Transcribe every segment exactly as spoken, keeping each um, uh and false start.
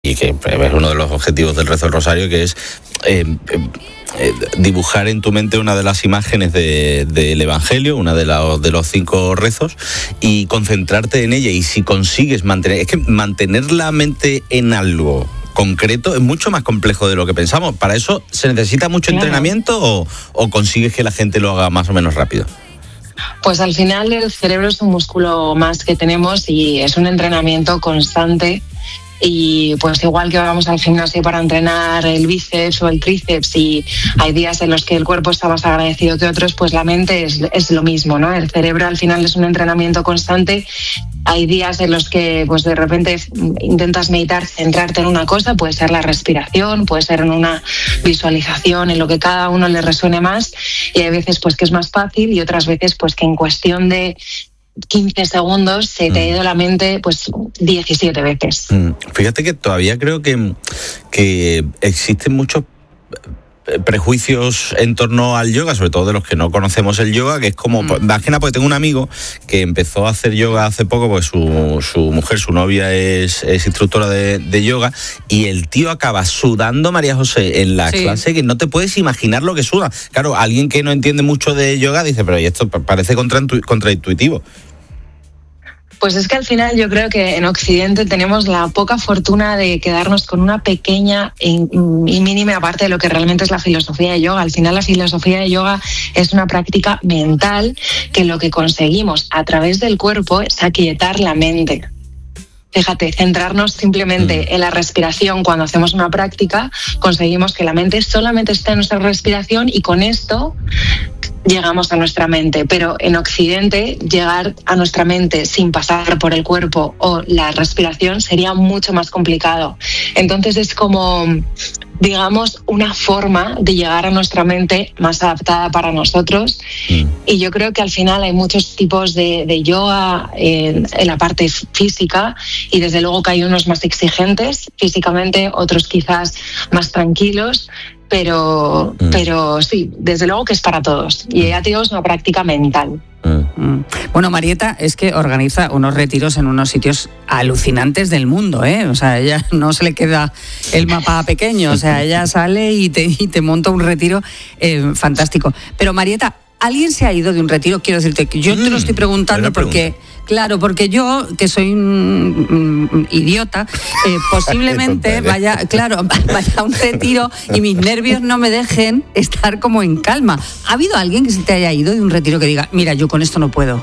y que es uno de los objetivos del rezo del rosario, que es eh, eh, dibujar en tu mente una de las imágenes de, del Evangelio, una de, la, de los cinco rezos, y concentrarte en ella. Y si consigues mantener, es que mantener la mente en algo concreto es mucho más complejo de lo que pensamos. ¿Para eso se necesita mucho claro. entrenamiento o, o consigues que la gente lo haga más o menos rápido? Pues al final el cerebro es un músculo más que tenemos y es un entrenamiento constante. Y pues igual que vamos al gimnasio para entrenar el bíceps o el tríceps y hay días en los que el cuerpo está más agradecido que otros, pues la mente es, es lo mismo, ¿no? El cerebro al final es un entrenamiento constante. Hay días en los que pues de repente intentas meditar, centrarte en una cosa, puede ser la respiración, puede ser en una visualización, en lo que cada uno le resuene más, y hay veces pues que es más fácil y otras veces pues que en cuestión de quince segundos se te ha ido la mente pues diecisiete veces. Fíjate que todavía creo que, que existen muchos prejuicios en torno al yoga, sobre todo de los que no conocemos el yoga, que es como, mm. más que nada porque tengo un amigo que empezó a hacer yoga hace poco, porque su, su mujer, su novia es, es instructora de, de yoga, y el tío acaba sudando, María José, en la sí. clase, que no te puedes imaginar lo que suda. Claro, alguien que no entiende mucho de yoga dice, pero esto parece contra, contraintuitivo. Pues es que al final yo creo que en Occidente tenemos la poca fortuna de quedarnos con una pequeña y mínima parte de lo que realmente es la filosofía de yoga. Al final la filosofía de yoga es una práctica mental que lo que conseguimos a través del cuerpo es aquietar la mente. Fíjate, centrarnos simplemente en la respiración cuando hacemos una práctica, conseguimos que la mente solamente esté en nuestra respiración y con esto llegamos a nuestra mente. Pero en Occidente, llegar a nuestra mente sin pasar por el cuerpo o la respiración sería mucho más complicado. Entonces es como, digamos, una forma de llegar a nuestra mente más adaptada para nosotros. Mm. Y yo creo que al final hay muchos tipos de, de yoga en, en la parte física, y desde luego que hay unos más exigentes físicamente, otros quizás más tranquilos, pero, mm. pero sí, desde luego que es para todos. Y ya te digo, es una práctica mental. Mm. Bueno, Marieta es que organiza unos retiros en unos sitios alucinantes del mundo, ¿eh? O sea, ella no se le queda el mapa pequeño, o sea, ella sale y te, y te monta un retiro eh, fantástico. Pero Marieta, ¿alguien se ha ido de un retiro? Quiero decirte que yo te lo estoy preguntando porque, claro, porque yo, que soy un, un idiota, eh, posiblemente vaya, claro, vaya a un retiro y mis nervios no me dejen estar como en calma. ¿Ha habido alguien que se te haya ido de un retiro que diga, mira, yo con esto no puedo?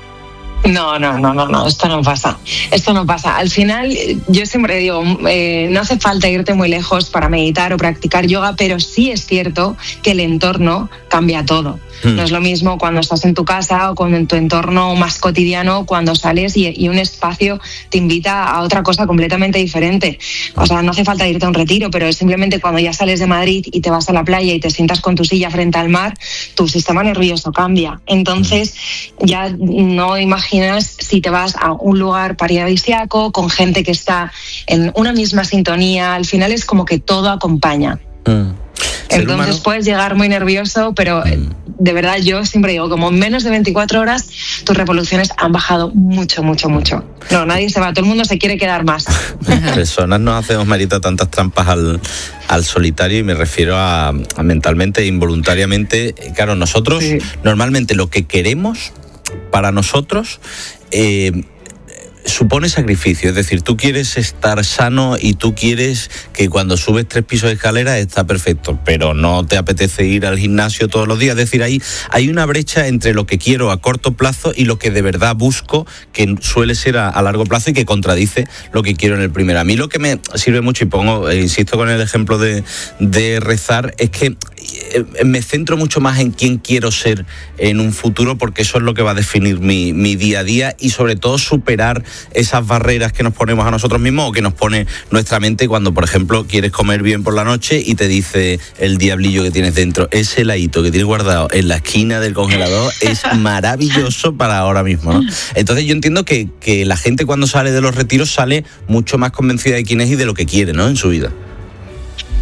No, no, no, no, no, esto no pasa, esto no pasa. Al final, yo siempre digo, eh, no hace falta irte muy lejos para meditar o practicar yoga, pero sí es cierto que el entorno cambia todo. Mm. No es lo mismo cuando estás en tu casa o con en tu entorno más cotidiano, cuando sales y, y un espacio te invita a otra cosa completamente diferente. O sea, no hace falta irte a un retiro, pero es simplemente cuando ya sales de Madrid y te vas a la playa y te sientas con tu silla frente al mar, tu sistema nervioso cambia. Entonces, ya no imaginas si te vas a un lugar paradisíaco con gente que está en una misma sintonía. Al final es como que todo acompaña. Mm. Entonces humano. Puedes llegar muy nervioso, pero mm. de verdad yo siempre digo, como en menos de veinticuatro horas tus revoluciones han bajado mucho, mucho, mucho. No, nadie se va, todo el mundo se quiere quedar más. Personas nos hacemos, Marita, tantas trampas al, al solitario, y me refiero a, a mentalmente, involuntariamente. Claro, nosotros sí. normalmente lo que queremos para nosotros eh, supone sacrificio. Es decir, tú quieres estar sano y tú quieres que cuando subes tres pisos de escalera está perfecto, pero no te apetece ir al gimnasio todos los días. Es decir, ahí hay una brecha entre lo que quiero a corto plazo y lo que de verdad busco, que suele ser a, a largo plazo y que contradice lo que quiero en el primero. A mí lo que me sirve mucho, y pongo, eh, insisto con el ejemplo de, de rezar, es que eh, me centro mucho más en quién quiero ser en un futuro, porque eso es lo que va a definir mi, mi día a día, y sobre todo superar esas barreras que nos ponemos a nosotros mismos o que nos pone nuestra mente cuando, por ejemplo, quieres comer bien por la noche y te dice el diablillo que tienes dentro, ese heladito que tienes guardado en la esquina del congelador es maravilloso para ahora mismo, ¿no? Entonces yo entiendo que, que la gente cuando sale de los retiros sale mucho más convencida de quién es y de lo que quiere, ¿no?, en su vida.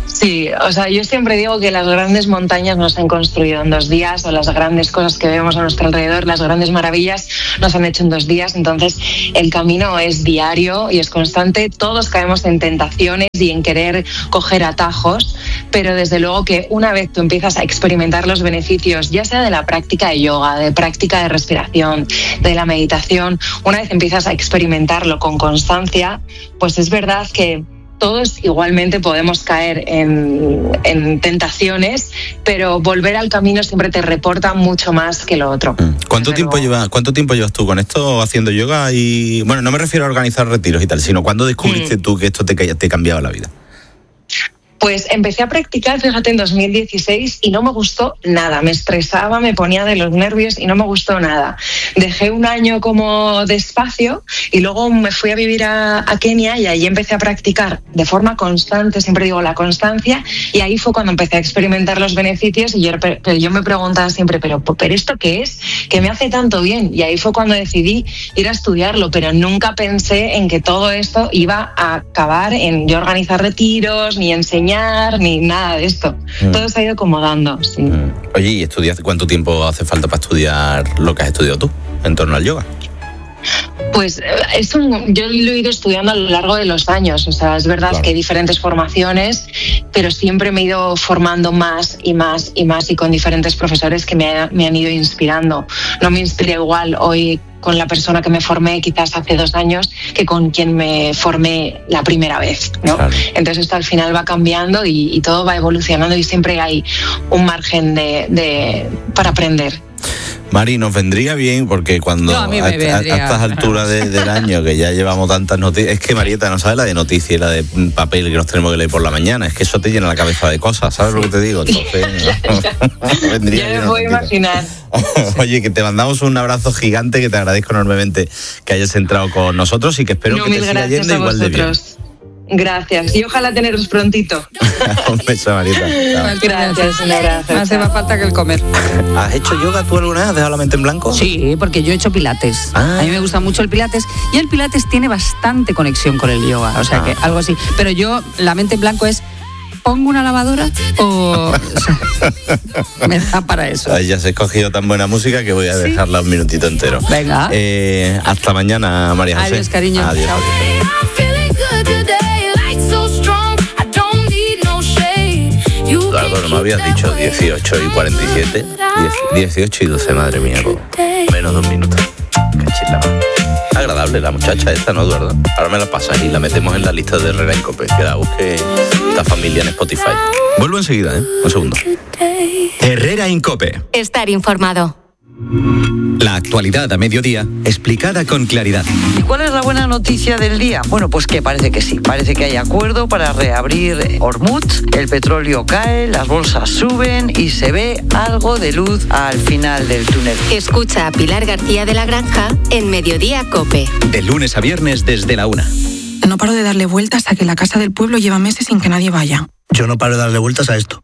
Sí, o sea, yo siempre digo que las grandes montañas no se han construido en dos días, o las grandes cosas que vemos a nuestro alrededor, las grandes maravillas, no se han hecho en dos días. Entonces, el camino es diario y es constante. Todos caemos en tentaciones y en querer coger atajos, pero desde luego que una vez tú empiezas a experimentar los beneficios, ya sea de la práctica de yoga, de práctica de respiración, de la meditación, una vez empiezas a experimentarlo con constancia, pues es verdad que todos igualmente podemos caer en, en tentaciones, pero volver al camino siempre te reporta mucho más que lo otro. ¿Cuánto tiempo, lleva, ¿Cuánto tiempo llevas tú con esto haciendo yoga? Y bueno, no me refiero a organizar retiros y tal, sino ¿cuándo descubriste mm. tú que esto te, te cambiaba la vida? Pues empecé a practicar, fíjate, en dos mil dieciséis y no me gustó nada. Me estresaba, me ponía de los nervios y no me gustó nada. Dejé un año como despacio y luego me fui a vivir a, a Kenia y ahí empecé a practicar de forma constante, siempre digo la constancia, y ahí fue cuando empecé a experimentar los beneficios y yo, pero yo me preguntaba siempre, ¿pero, ¿pero esto qué es? ¿Qué me hace tanto bien? Y ahí fue cuando decidí ir a estudiarlo, pero nunca pensé en que todo esto iba a acabar en yo organizar retiros, ni enseñar, ni nada de esto. Mm. Todo se ha ido acomodando, sí. Mm. Oye, ¿y estudias cuánto tiempo hace falta para estudiar lo que has estudiado tú en torno al yoga? Pues es un, yo lo he ido estudiando a lo largo de los años, o sea, es verdad claro. que hay diferentes formaciones, pero siempre me he ido formando más y más y más y con diferentes profesores que me, me han ido inspirando. No me inspiré igual hoy con la persona que me formé quizás hace dos años que con quien me formé la primera vez, ¿no? Claro. Entonces esto al final va cambiando y, y todo va evolucionando y siempre hay un margen de, de para aprender. Mari, nos vendría bien porque cuando no, a, a, a, a estas alturas de, del año que ya llevamos tantas noticias, es que Marieta no sabe la de noticias y la de papel que nos tenemos que leer por la mañana, es que eso te llena la cabeza de cosas, ¿sabes lo que te digo? Entonces, no, vendría ya me puedo imaginar. Oye, que te mandamos un abrazo gigante, que te agradezco enormemente que hayas entrado con nosotros y que espero no, que te siga yendo igual de bien. Gracias, y ojalá teneros prontito. Un beso, Marieta. Gracias, un abrazo. Hace más falta que el comer. ¿Has hecho yoga tú alguna vez? ¿Has dejado la mente en blanco? Sí, porque yo he hecho pilates. Ah. A mí me gusta mucho el pilates y el pilates tiene bastante conexión con el yoga, o sea ah. que algo así. Pero yo, la mente en blanco es, ¿pongo una lavadora o...? o sea, me da para eso. Ay, ya se ha escogido tan buena música que voy a dejarla ¿Sí? un minutito entero. Venga. Eh, hasta mañana, María José. Adiós, cariño. Adiós. Chao. Eduardo, no me habías dicho dieciocho y cuarenta y siete. dieciocho y doce, madre mía, po. Menos de un minuto. Cachila. Agradable la muchacha esta, ¿no, Eduardo? Ahora me la pasas y la metemos en la lista de Herrera en Cope. Que la busque esta familia en Spotify. Vuelvo enseguida, ¿eh? Un segundo. Herrera en Cope. Estar informado. La actualidad a mediodía, explicada con claridad. ¿Y cuál es la buena noticia del día? Bueno, pues que parece que sí. Parece que hay acuerdo para reabrir Hormuz, el petróleo cae, las bolsas suben y se ve algo de luz al final del túnel. Escucha a Pilar García de la Granja en Mediodía Cope. De lunes a viernes desde la una. No paro de darle vueltas a que la casa del pueblo lleva meses sin que nadie vaya. Yo no paro de darle vueltas a esto.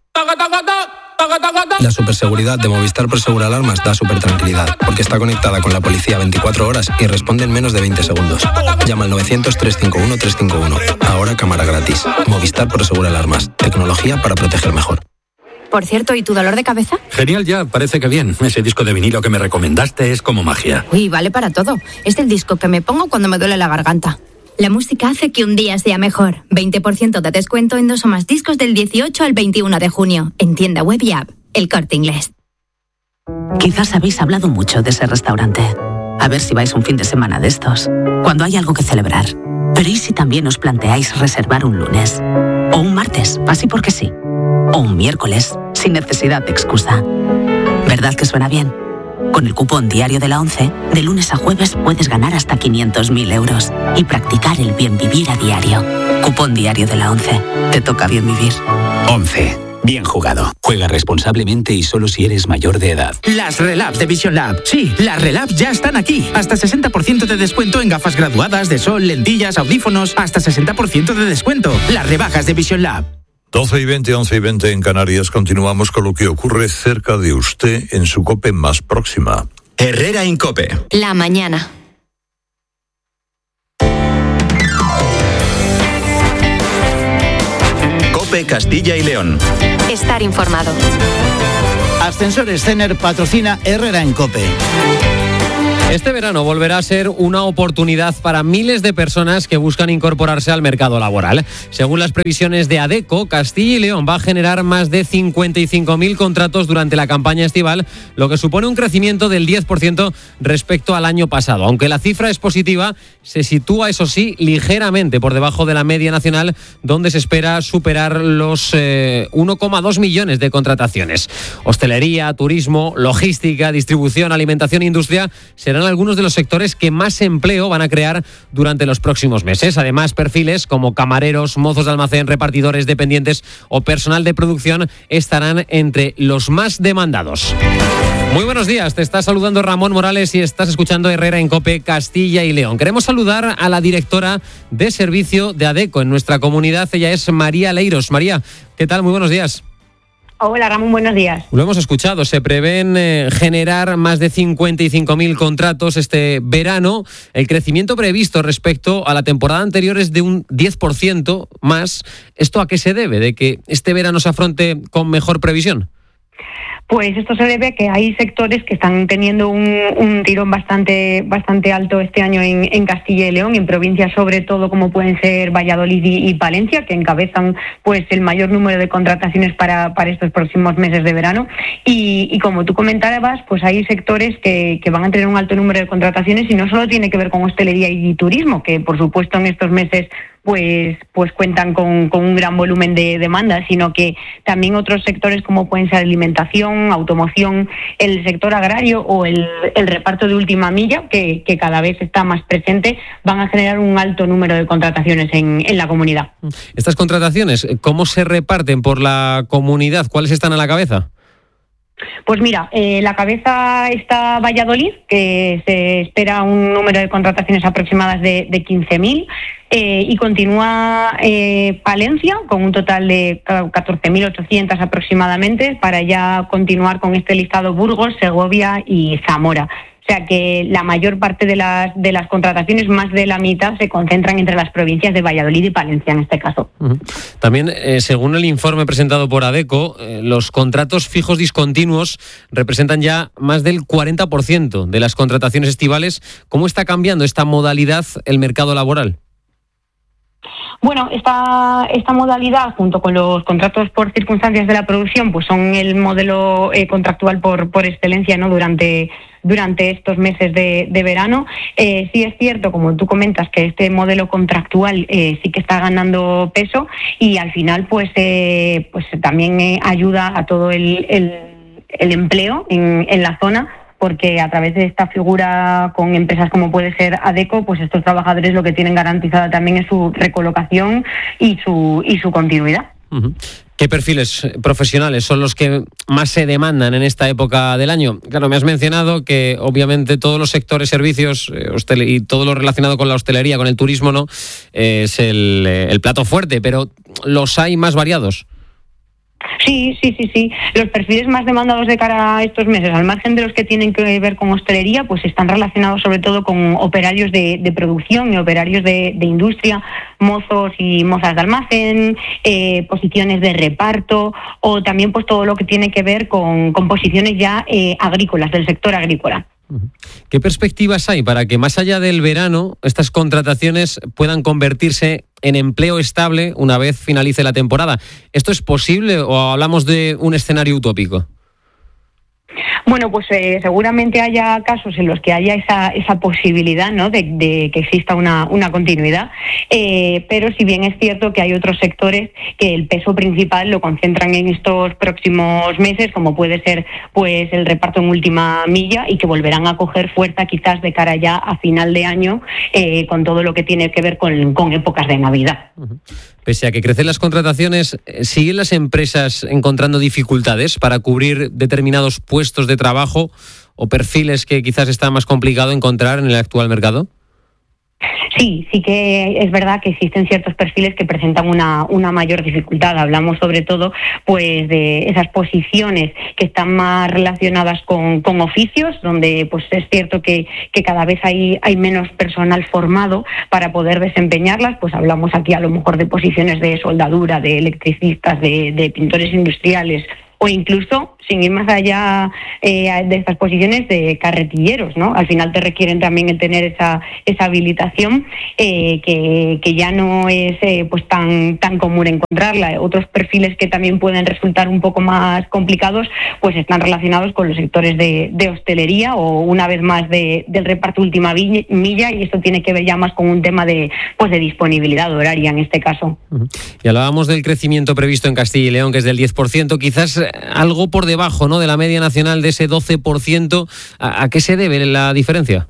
La superseguridad de Movistar Prosegura Alarmas da súper tranquilidad, porque está conectada con la policía veinticuatro horas y responde en menos de veinte segundos. Llama al novecientos, trescientos cincuenta y uno, trescientos cincuenta y uno. Ahora cámara gratis. Movistar Prosegura Alarmas. Tecnología para proteger mejor. Por cierto, ¿y tu dolor de cabeza? Genial ya, parece que bien. Ese disco de vinilo que me recomendaste es como magia. Uy, vale para todo. Es el disco que me pongo cuando me duele la garganta. La música hace que un día sea mejor. veinte por ciento de descuento en dos o más discos del dieciocho al veintiuno de junio. En tienda web y app. El Corte Inglés. Quizás habéis hablado mucho de ese restaurante. A ver si vais un fin de semana de estos, cuando hay algo que celebrar. Pero ¿y si también os planteáis reservar un lunes? O un martes, así porque sí. O un miércoles, sin necesidad de excusa. ¿Verdad que suena bien? Con el cupón diario de la ONCE, de lunes a jueves puedes ganar hasta quinientos mil euros y practicar el bien vivir a diario. Cupón diario de la ONCE. Te toca bien vivir. ONCE. Bien jugado. Juega responsablemente y solo si eres mayor de edad. Las Relab de Vision Lab. Sí, las Relab ya están aquí. Hasta sesenta por ciento de descuento en gafas graduadas de sol, lentillas, audífonos. Hasta sesenta por ciento de descuento. Las rebajas de Vision Lab. doce y veinte, once y veinte en Canarias. Continuamos con lo que ocurre cerca de usted en su COPE más próxima. Herrera en Cope. La mañana. COPE Castilla y León. Estar informado. Ascensores Cener patrocina Herrera en COPE. Este verano volverá a ser una oportunidad para miles de personas que buscan incorporarse al mercado laboral. Según las previsiones de ADECO, Castilla y León va a generar más de cincuenta y cinco mil contratos durante la campaña estival, lo que supone un crecimiento del diez por ciento respecto al año pasado. Aunque la cifra es positiva, se sitúa, eso sí, ligeramente por debajo de la media nacional, donde se espera superar los eh, uno coma dos millones de contrataciones. Hostelería, turismo, logística, distribución, alimentación e industria serán algunos de los sectores que más empleo van a crear durante los próximos meses. Además, perfiles como camareros, mozos de almacén, repartidores, dependientes o personal de producción estarán entre los más demandados. Muy buenos días, te está saludando Ramón Morales y estás escuchando Herrera en COPE Castilla y León. Queremos saludar a la directora de servicio de ADECO en nuestra comunidad. Ella es María Leiros. María, ¿qué tal? Muy buenos días. Hola Ramón, buenos días. Lo hemos escuchado, se prevén eh, generar más de cincuenta y cinco mil contratos este verano. El crecimiento previsto respecto a la temporada anterior es de un diez por ciento más. ¿Esto a qué se debe? ¿De que este verano se afronte con mejor previsión? Pues esto se debe a que hay sectores que están teniendo un, un tirón bastante bastante alto este año en, en Castilla y León, en provincias sobre todo como pueden ser Valladolid y, y Palencia, que encabezan pues el mayor número de contrataciones para, para estos próximos meses de verano. Y, y como tú comentabas, pues hay sectores que, que van a tener un alto número de contrataciones y no solo tiene que ver con hostelería y turismo, que por supuesto en estos meses pues pues cuentan con, con un gran volumen de demanda, sino que también otros sectores como pueden ser alimentación, automoción, el sector agrario o el, el reparto de última milla, que, que cada vez está más presente, van a generar un alto número de contrataciones en, en la comunidad. Estas contrataciones, ¿cómo se reparten por la comunidad? ¿Cuáles están a la cabeza? Pues mira, eh, la cabeza está Valladolid, que se espera un número de contrataciones aproximadas de, de quince mil, eh, y continúa eh, Palencia con un total de catorce mil ochocientos aproximadamente, para ya continuar con este listado Burgos, Segovia y Zamora. O sea que la mayor parte de las de las contrataciones, más de la mitad, se concentran entre las provincias de Valladolid y Palencia en este caso. Uh-huh. También, eh, según el informe presentado por ADECO, eh, los contratos fijos discontinuos representan ya más del cuarenta por ciento de las contrataciones estivales. ¿Cómo está cambiando esta modalidad el mercado laboral? Bueno, esta, esta modalidad, junto con los contratos por circunstancias de la producción, pues son el modelo eh, contractual por, por excelencia, ¿no? Durante, durante estos meses de, de verano. Eh, sí es cierto, como tú comentas, que este modelo contractual eh, sí que está ganando peso y al final pues, eh, pues también eh, ayuda a todo el, el, el empleo en, en la zona, porque a través de esta figura con empresas como puede ser ADECO, pues estos trabajadores lo que tienen garantizada también es su recolocación y su y su continuidad. Uh-huh. ¿Qué perfiles profesionales son los que más se demandan en esta época del año? Claro, me has mencionado que obviamente todos los sectores, servicios eh, hostel- y todo lo relacionado con la hostelería, con el turismo, ¿no? Eh, es el, eh, el plato fuerte, pero ¿los hay más variados? Sí, sí, sí, sí. Los perfiles más demandados de cara a estos meses, al margen de los que tienen que ver con hostelería, pues están relacionados sobre todo con operarios de, de producción y operarios de, de industria, mozos y mozas de almacén, eh, posiciones de reparto o también pues todo lo que tiene que ver con, con posiciones ya eh, agrícolas, del sector agrícola. ¿Qué perspectivas hay para que más allá del verano estas contrataciones puedan convertirse en empleo estable una vez finalice la temporada? ¿Esto es posible o hablamos de un escenario utópico? Bueno, pues eh, seguramente haya casos en los que haya esa esa posibilidad, ¿no?, de, de que exista una, una continuidad, eh, pero si bien es cierto que hay otros sectores que el peso principal lo concentran en estos próximos meses, como puede ser pues el reparto en última milla, y que volverán a coger fuerza quizás de cara ya a final de año, eh, con todo lo que tiene que ver con, con épocas de Navidad. Uh-huh. Pese a que crecen las contrataciones, ¿siguen las empresas encontrando dificultades para cubrir determinados puestos de trabajo o perfiles que quizás está más complicado encontrar en el actual mercado? Sí, sí que es verdad que existen ciertos perfiles que presentan una, una mayor dificultad. Hablamos sobre todo pues de esas posiciones que están más relacionadas con, con oficios, donde pues es cierto que, que cada vez hay, hay menos personal formado para poder desempeñarlas. Pues hablamos aquí a lo mejor de posiciones de soldadura, de electricistas, de, de pintores industriales, o incluso, sin ir más allá eh, de estas posiciones, de carretilleros, ¿no? Al final te requieren también el tener esa esa habilitación eh, que, que ya no es eh, pues tan tan común encontrarla. Otros perfiles que también pueden resultar un poco más complicados, pues están relacionados con los sectores de, de hostelería o, una vez más, de, del reparto última milla, y esto tiene que ver ya más con un tema de pues de disponibilidad horaria en este caso. Y hablábamos del crecimiento previsto en Castilla y León, que es del diez por ciento, quizás algo por debajo, ¿no?, de la media nacional de ese doce por ciento. ¿A, a qué se debe la diferencia?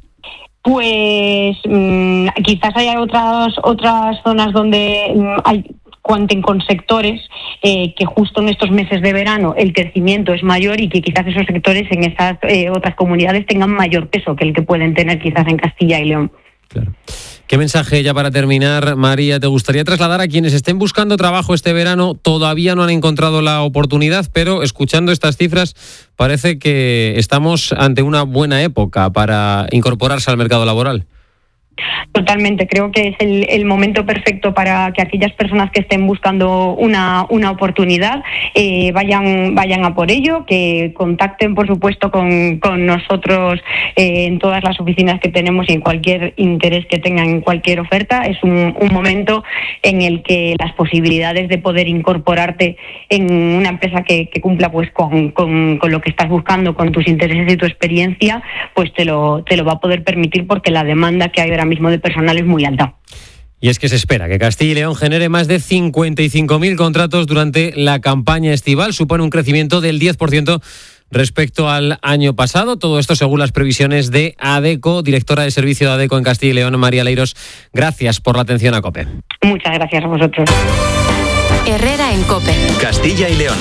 Pues mmm, quizás haya otras otras zonas donde mmm, hay cuenten con sectores eh, que justo en estos meses de verano el crecimiento es mayor y que quizás esos sectores en esas eh, otras comunidades tengan mayor peso que el que pueden tener quizás en Castilla y León. Claro. ¿Qué mensaje, ya para terminar, María, te gustaría trasladar a quienes estén buscando trabajo este verano? Todavía no han encontrado la oportunidad, pero escuchando estas cifras parece que estamos ante una buena época para incorporarse al mercado laboral. Totalmente, creo que es el, el momento perfecto para que aquellas personas que estén buscando una, una oportunidad eh, vayan vayan a por ello, que contacten por supuesto con, con nosotros eh, en todas las oficinas que tenemos y en cualquier interés que tengan en cualquier oferta. Es un, un momento en el que las posibilidades de poder incorporarte en una empresa que, que cumpla pues con, con, con lo que estás buscando, con tus intereses y tu experiencia, pues te lo, te lo va a poder permitir, porque la demanda que hay ahora mismo de personal es muy alta. Y es que se espera que Castilla y León genere más de cincuenta y cinco mil contratos durante la campaña estival. Supone un crecimiento del diez por ciento respecto al año pasado. Todo esto según las previsiones de ADECO. Directora de servicio de ADECO en Castilla y León, María Leiros, gracias por la atención a COPE. Muchas gracias a vosotros. Herrera en COPE. Castilla y León.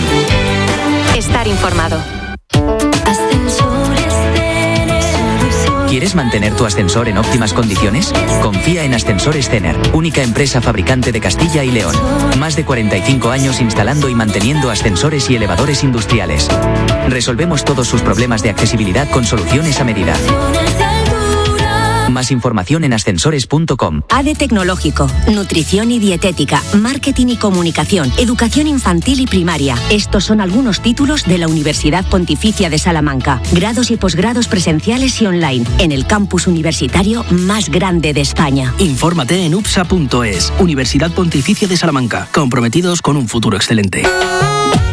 Estar informado. ¿Quieres mantener tu ascensor en óptimas condiciones? Confía en Ascensores Cener, única empresa fabricante de Castilla y León. Más de cuarenta y cinco años instalando y manteniendo ascensores y elevadores industriales. Resolvemos todos sus problemas de accesibilidad con soluciones a medida. Más información en ascensores punto com. A D E Tecnológico, nutrición y dietética, marketing y comunicación, educación infantil y primaria. Estos son algunos títulos de la Universidad Pontificia de Salamanca. Grados y posgrados presenciales y online, en el campus universitario más grande de España. Infórmate en upsa punto es. Universidad Pontificia de Salamanca, comprometidos con un futuro excelente.